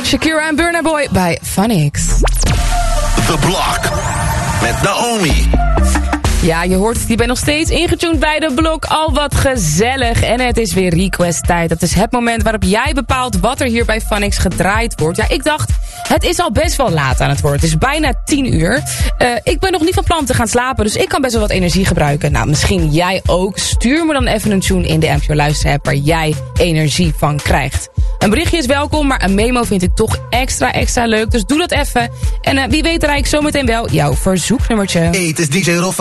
Shakira en Burna Boy bij Phonics. The Block met Naomi. Ja, je hoort het, je bent nog steeds ingetuned bij de blok. Al wat gezellig. En het is weer request tijd. Dat is het moment waarop jij bepaalt wat er hier bij Phonics gedraaid wordt. Ja, ik dacht, het is al best wel laat aan het worden. Het is bijna 10 uur. Ik ben nog niet van plan te gaan slapen, dus ik kan best wel wat energie gebruiken. Nou, misschien jij ook. Stuur me dan even een tune in de NPO Luister app waar jij energie van krijgt. Een berichtje is welkom, maar een memo vind ik toch extra leuk. Dus doe dat even. En wie weet draai ik zometeen wel jouw verzoeknummertje. Hey, het is DJ Rof.